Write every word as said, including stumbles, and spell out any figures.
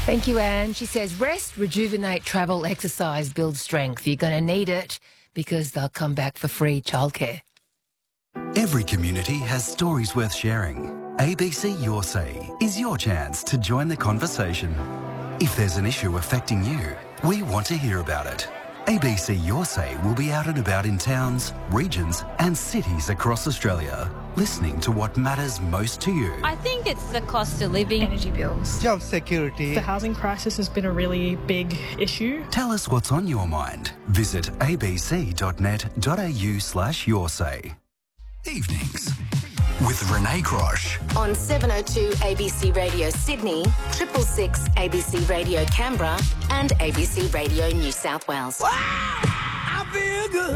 Thank you, Anne. She says, rest, rejuvenate, travel, exercise, build strength. You're going to need it because they'll come back for free childcare. Every community has stories worth sharing. A B C Your Say is your chance to join the conversation. If there's an issue affecting you, we want to hear about it. A B C Your Say will be out and about in towns, regions and cities across Australia, listening to what matters most to you. I think it's the cost of living, energy bills, job security. The housing crisis has been a really big issue. Tell us what's on your mind. Visit abc.net.au slash your say. Evenings with Renee Crosh on seven oh two A B C Radio Sydney, triple six A B C Radio Canberra and A B C Radio New South Wales. Wow, I feel good.